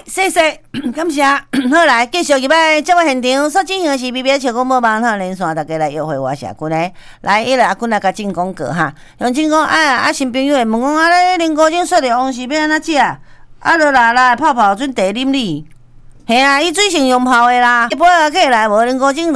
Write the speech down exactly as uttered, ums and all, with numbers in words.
谢谢，感谢。好来，继续入来节目现场所进行的是 B B S 笑讲无网哈连线，大家来约会我社群的。来，伊来阿君来甲进广告哈，用进讲哎啊，新朋友会问讲啊，咧啉高精雪的方式要安怎食？啊，落来来泡泡水茶啉哩。嘿啊，伊水性用泡的啦，一杯啊起来无啉高精。